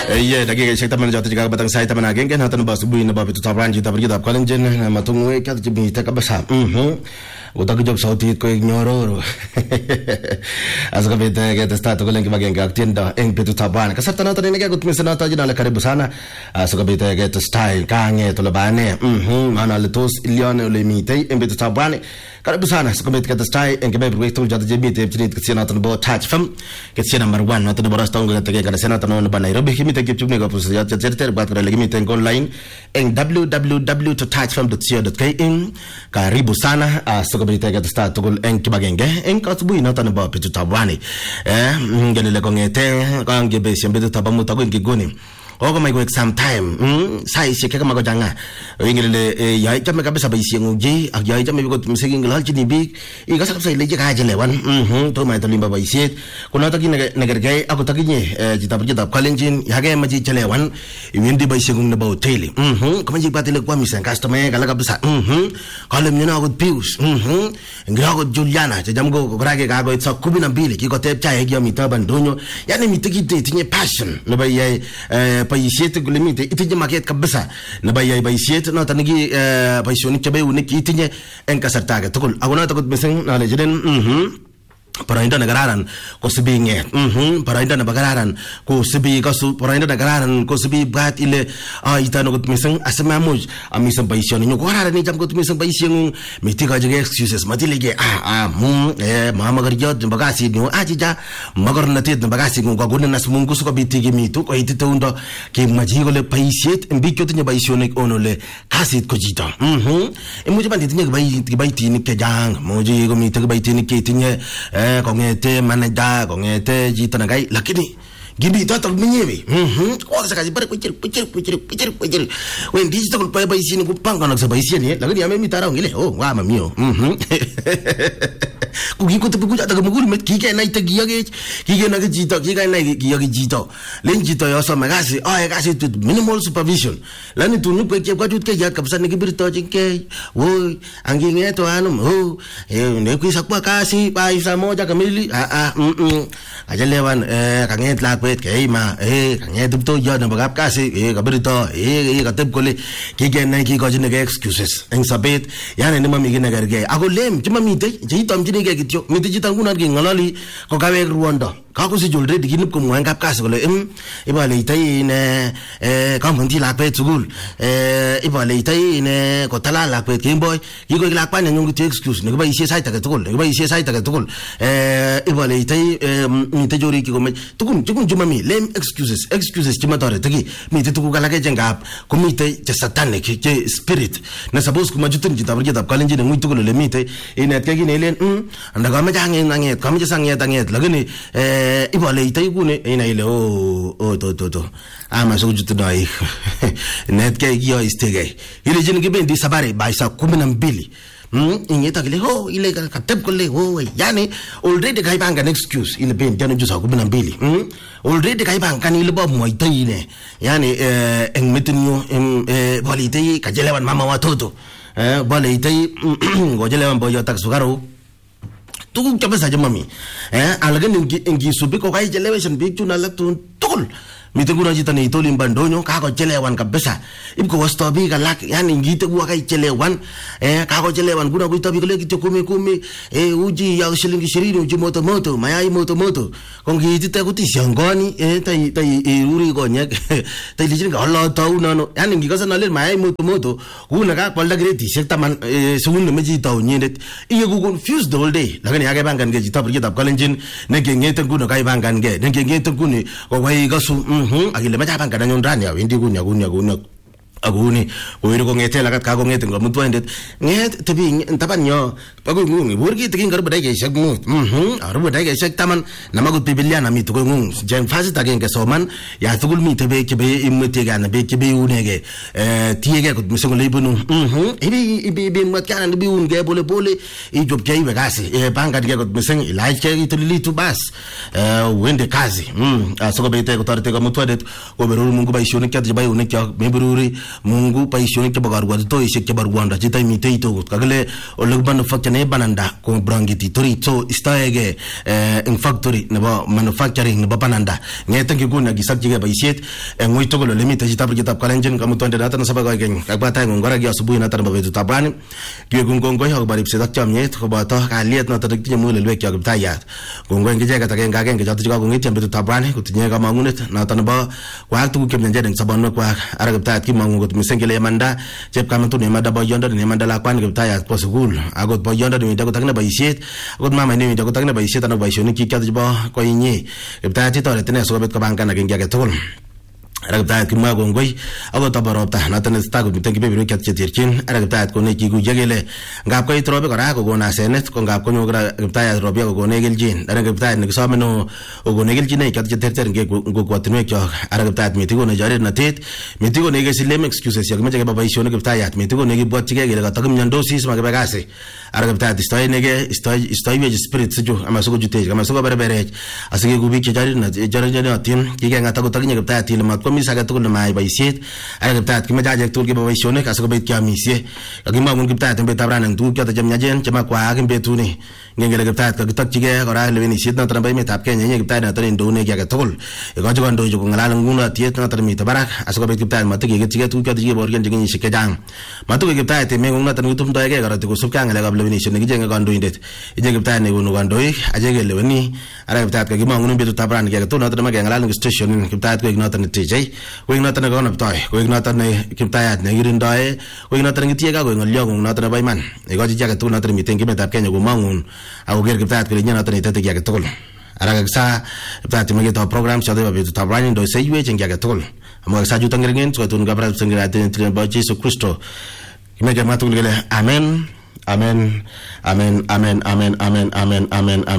dakika taman jatuh juga batang saya taman ageng kan hatan bas buin naba betu tabran juta berjuta kalenjen matungwe kat jibi tak basam utak job sauti ko ignoro asga beta ke testa to kolen ke bagen ka tienda eng betu tabran kasarta na tane ke gut misana ta jina la kare busana asga beta ke to style kange to labane mana letos ilione le mitei eng betu tabran kare busana asga beta ke to style eng ke be to jatuh jibi te pchit ke sina tan bo touch film ke sina number 1 na tan boras tong ke ke sina tan no ba Nairobi kimi te ke chupne ko pusa certer bat kare lagi mitei online eng www.touchfilm.co.ke karibu sana asga beta ke sta tugul eng kibagenge eng katbu ina tan ba betu tabran ngene le kongete kange be sembe to tabamu tago ngigoni ogo mai go exam time sai se ke kama go janga ingile ya jame ka besa baisi nguji ak ya jame go misegi ngil halji bi i ga sakap sai leje ka jelewan to mai to limba baisi kuna to neger gai aku takinye jita berjita kalenjin ya ga maji jelewan windi baisi ngung na ba hotel kuma ji patile kwa misen customer kala ka besa kala mnyana go pius ngira go Juliana jam go grage ka go itsa 12 ki go tep cha ya mita bandonyo yani mitiki tinye passion no ba ye paisiet gulimite itinye market kabisa na bayay paisiet no tanigi paisioni chabe uniki itinye enkasarta ga tukul agona takut beseng na lejeden Parainda negararan ko sibi nget parainda nagararan ko sibi kasu parainda nagararan ko sibi bat ile itano gut miseng asama muj amisang paisyon nyo ko ara ni jam gut miseng paisyon mitika jige excuses matilege mama garjot bagasi nyo ajija magar natit bagasi ko gagunan nas mungu su ko bitigi mitu ko itito undo ke majigo le paisyet mbikyo tinya paisyon ek onole kasit ko jita muji ban tinya baiti ni ke jang muji ko mitika baiti ni ke tinya kongete manager kongete jita nagai lakini gibi total menyewe ko sa kaji bare picir when digital pa ba isini ko pang kana sa ba isini lagi ya me mitara ngile wa mamio ku gi ko te ku jata gumugul met ki ke nai te gi na jita ki ga nai gi jita len jita yo so magasi kasi tu minimal supervision lani tu nu ko ke kwa tut ke ya kapsa ni birto jinke wo angi ngeto anu ne ku sa kwa kasi pa isa moja kamili ajalewan kanget la pet ke ma kanget to yo na bagap kasi kabrito katep kole ki ke nai ki ko jine ke excuses en sabet yani ne mami gina garge ako lem chuma mite jita mjini ke kityo mite jita nguna ke ngalali ko kawe Rwanda kako si julde diginip ko mo ngap kasi kole ibale itai ne kamunti la pet sugul ibale itai ne ko tala la pet kimboy yiko la pa ne nyungu te excuse ne ba isi sai ta ke tukul ibale itai mite jori ki ko me tukun juma mi lem excuses chima tore tagi mite tuku kala ke jengap ko mite je satanic je spirit na suppose ko majutun jita berjita kalenji ne ngui tukul le mite ine ke gine len anda ga ma jange nanget kam je sanget anget lagini ibale itai kune ina ile to ama so jutu dai net ke yo istege ile jin ke bendi sabare baisa 12 ingeta kile ile katep kole yani already kai banga an excuse ile ben jana jusa 12 already kai banga ni ile ba mo itai ne yani en metinyo bale itai kajelewan mama watoto bale itai gojelewan boyo tak sugaro tukul chapa saja mami alagan ingi subi ko kai jelewation big tuna latun tukul mituguna jita ni toli mbandonyo kako jelewan kabisa ibko wastobi galak yani ngite gua kai jelewan kako jelewan guna kuita bi kale kito kumi uji ya shilingi 20 uji moto mayai moto kong ngite te kuti siangoni tai uri ko nyek tai lijin ga Allah tau nano yani ngi kasana le mayai moto guna ka kwalda gre ti sekta man sugun me jita nyendet iyo gu confused the whole day lagani age bangan ge jita berjita kalenjin ne ngete guna kai bangan ge ne ngete guni ko wai gasu agile majabang kada nyondani ya windi gunya aguni oiro ko ngete lakat ka ko ngete ngam tuendet nget tebi tabanyo pago ngung burgi tekin gar badai ge shagmu aru badai ge shag taman namagut pibiliana mi to ngung jen fasi tagen ke soman ya tugul mi tebe ke be immete ga na be ke be unege tiege ko misong lebunu ibi mat kana be un ge bole i job ke be gasi banga ge ko misong ilai ke ituli tu bas wende kazi asogo be te ko tarte ko mutuadet ko berul mungu ba ishoni ke ba uneke me beruri Mungu paishonik chebo karwatitoishek chebo Rwanda chito imite ito kakile ole manufacture ne bananda ko brangiti tori so istaege in factory nebo manufacturing nebo bananda ngete ngikuna gisakjige baishet ngoi togolo limite chito brigitab Kalenjin kamutonde natan sabaga gen kakbata ngora gi asubuhi natan babetu tabani kiwe gungongoi akbarip sedak chamnyet koboto kaliet natan tinye mulelwek ya kiptayat gongoi ngijega tagenga gen joto chiko ngiti betu tabani kutinye kamangunet natan ba kwa tuguk kemnjeden sabonwe kwa ara kiptayat kimangu kot misengele manda chep kamantu ne manda boyondo ne manda la kwan kiptayat po sukul agot boyondo ne dago takne baishet agot mama ne dago takne baishet ana baishonik kikya jibo ko inyi kiptayat toretene sobet ko bangana gen ge tugul Aragtaat kimwa gongoi ago tabaropta natan stago mitengi bebiru kyat chetirchin aragtaat ko ne kigu jegele ngap ko itrobe kora ko gona senet ko ngap ko nyogra giptaat robe ko gone geljin aragtaat ne someno o gone geljin ne kyat cheterter nge go kwatnwe kyo aragtaat mitigo ne jare na tet mitigo ne gesilem excuses yak meje baba ishone giptaat mitigo ne gibwat chige gele katagim nyandosis magbe gase aragtaat stoy nege stoy we spirit suju amasugo jute amasugo berbere asige gubi ke jare na jare atin kige ngata ko taginya giptaat ilmat komisa ga tugul mai baishet ay giptaat kimajaje tugul ge baishone kaso bet kyamisie kagima mun giptaat be tabran tuguk kyata jamnyajen chama kwa agin betuni ngengele giptaat ka gitakchige kora leveni shit na trambai metap Kenya nye giptaat na tarin done ge tugul e gojo gondo jo ngala nguna tiet na tarmi tabarak aso bet giptaat matike ge tige tuguk kyata ge borgen jigin shike jang matuke giptaat me nguna tan utum doye ge garate ko subka ngala ga leveni shit ne ge nge gondo indet ije giptaat ne gunu gondo aje ge leveni ara giptaat ka gima ngunu betu tabran ge to na tan ma ge ngala station giptaat ko ignota ne tije ko ignota ne gona ptoy ko ignota ne kiptayat ne girindae ko ignota ne tiega ko ngolyo ngnota ne bayman e goji jaga tu na tan miten kimetab Kenya go mangun ago ger kiptayat ko nyana tan itete ge tugul ara sa kiptayat me ge to program sa de betu tabran do seywe ge tugul amo sa ju tangringen so tun gabra sengira ten tren ba Jesu Kristo kimege matul gele amen amen amen amen amen amen amen amen.